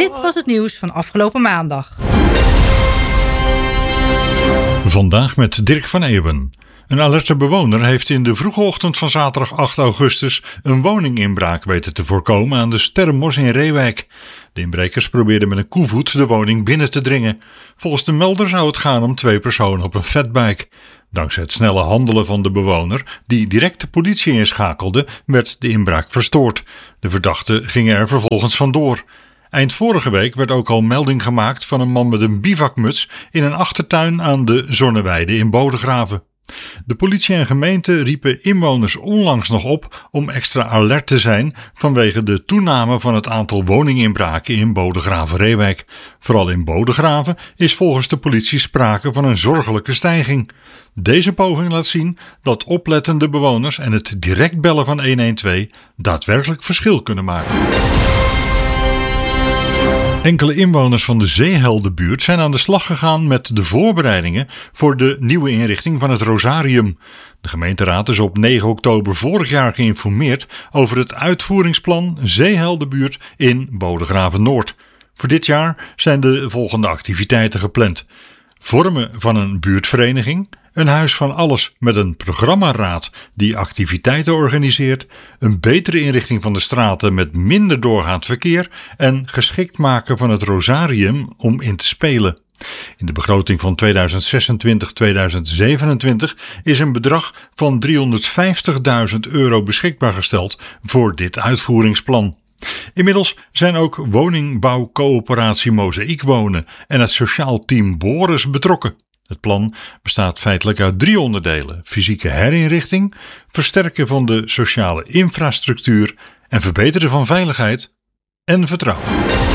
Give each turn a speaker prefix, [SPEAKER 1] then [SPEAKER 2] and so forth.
[SPEAKER 1] Dit was het nieuws van afgelopen maandag.
[SPEAKER 2] Vandaag met Dirk van Eeuwen. Een alerte bewoner heeft in de vroege ochtend van zaterdag 8 augustus een woninginbraak weten te voorkomen aan de Sterrenbos in Reewijk. De inbrekers probeerden met een koevoet de woning binnen te dringen. Volgens de melder zou het gaan om 2 personen op een fatbike. Dankzij het snelle handelen van de bewoner, die direct de politie inschakelde, werd de inbraak verstoord. De verdachten gingen er vervolgens vandoor. Eind vorige week werd ook al melding gemaakt van een man met een bivakmuts in een achtertuin aan de Zonneweide in Bodegraven. De politie en gemeente riepen inwoners onlangs nog op om extra alert te zijn vanwege de toename van het aantal woninginbraken in Bodegraven-Reewijk. Vooral in Bodegraven is volgens de politie sprake van een zorgelijke stijging. Deze poging laat zien dat oplettende bewoners en het direct bellen van 112 daadwerkelijk verschil kunnen maken. Enkele inwoners van de Zeeheldenbuurt zijn aan de slag gegaan met de voorbereidingen voor de nieuwe inrichting van het Rosarium. De gemeenteraad is op 9 oktober vorig jaar geïnformeerd over het uitvoeringsplan Zeeheldenbuurt in Bodegraven-Noord. Voor dit jaar zijn de volgende activiteiten gepland: vormen van een buurtvereniging, een huis van alles met een programmaraad die activiteiten organiseert, een betere inrichting van de straten met minder doorgaand verkeer en geschikt maken van het Rosarium om in te spelen. In de begroting van 2026-2027 is een bedrag van €350.000 beschikbaar gesteld voor dit uitvoeringsplan. Inmiddels zijn ook woningbouwcoöperatie Mozaïek Wonen en het sociaal team Boris betrokken. Het plan bestaat feitelijk uit 3 onderdelen: fysieke herinrichting, versterken van de sociale infrastructuur en verbeteren van veiligheid en vertrouwen.